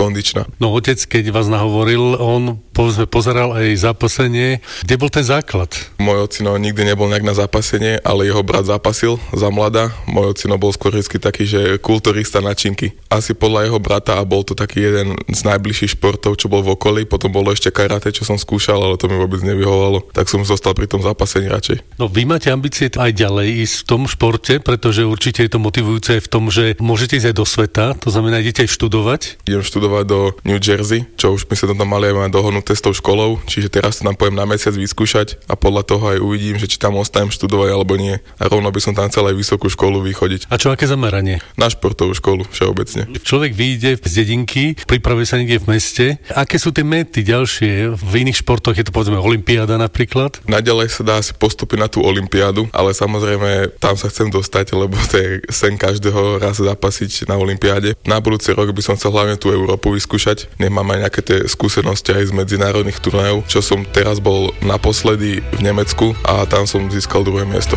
kondičná. No otec, keď vás nahovoril, on pozeral aj zápasenie. Kde bol ten základ? Môj ocino nikdy nebol nejak na zápasenie, ale jeho brat zápasil za mladá. Môj ocino bol skôr vždy taký, že kulturista na činky. Asi podľa jeho brata a bol to taký jeden z najbližších športov, čo bol v okolí. Potom bolo ešte karate, čo som skúšal, ale to mi vôbec nevyhovovalo. Tak som zostal pri tom zápasení radšej. No vy máte ambície aj ďalej ísť v tom športe, pretože určite je to motivujúce aj v tom, že môžete ísť aj do sveta, to znamená, idete aj študovať. Idem študovať do New Jersey, čo už my sa tam mali aj mať dohodnuté s tou školou, čiže teraz tam pojem na mesiac vyskúšať a podľa toho aj uvidím, že či tam ostanem študovať alebo nie. A rovno by som tam chcel aj vysokú školu vychodiť. A čo, aké zameranie? Na športovú školu všeobecne. Človek vyjde z dedinky, pripravuje sa niekde v meste. Aké sú tie mety ďalšie? V iných športoch je to povedzme olympiáda napríklad? Naďalej sa dá asi postúpiť na tú olympiádu, ale samozrejme tam sa chcem dostať, lebo to je sen každého raz zápasiť na olympiáde. Na budúci rok by som chcel hlavne tú Európu vyskúšať. Nemám aj nejaké tie skúsenosti aj z medzinárodných turnajov, čo som teraz bol naposledy v Nemecku a tam som získal 2. miesto.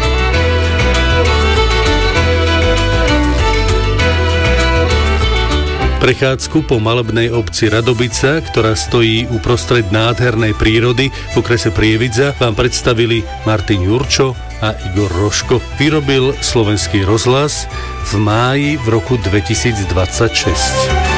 Prechádzku po malebnej obci Radobica, ktorá stojí uprostred nádhernej prírody v okrese Prievidza, vám predstavili Martin Jurčo a Igor Roško. Vyrobil Slovenský rozhlas v máji v roku 2026.